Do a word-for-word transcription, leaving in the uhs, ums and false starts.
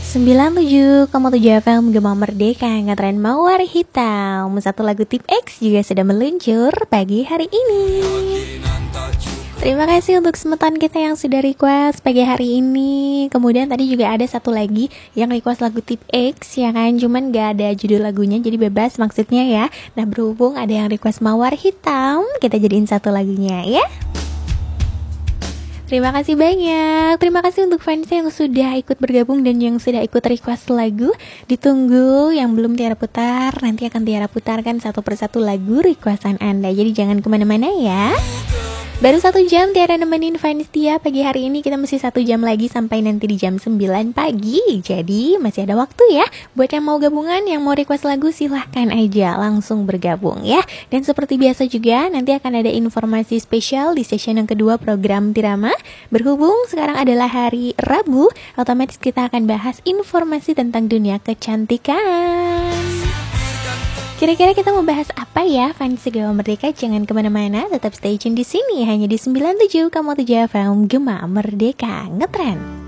sembilan puluh tujuh koma tujuh F M Gema Merdeka ngetren Mawar Hitam. Satu lagu Tip X juga sudah meluncur pagi hari ini. Terima kasih untuk semeton kita yang sudah request pagi hari ini. Kemudian tadi juga ada satu lagi yang request lagu Tip X, ya kan, cuman gak ada judul lagunya, jadi bebas maksudnya ya. Nah, berhubung ada yang request Mawar Hitam, kita jadiin satu lagunya ya. Terima kasih banyak. Terima kasih untuk fans yang sudah ikut bergabung dan yang sudah ikut request lagu. Ditunggu yang belum Tiara putar, nanti akan Tiara putarkan satu persatu lagu requestan Anda. Jadi jangan kemana-mana ya. Baru satu jam Tiara nemenin fans Tia pagi hari ini. Kita masih satu jam lagi sampai nanti di jam sembilan pagi. Jadi masih ada waktu ya. Buat yang mau gabungan, yang mau request lagu, silahkan aja langsung bergabung ya. Dan seperti biasa juga nanti akan ada informasi spesial di session yang kedua program Tirama. Berhubung sekarang adalah hari Rabu, otomatis kita akan bahas informasi tentang dunia kecantikan. Kira-kira kita mau bahas apa ya, fans Gema Merdeka? Jangan kemana-mana, tetap stay tune di sini hanya di sembilan puluh tujuh koma tujuh F M Gema Merdeka Ngetren.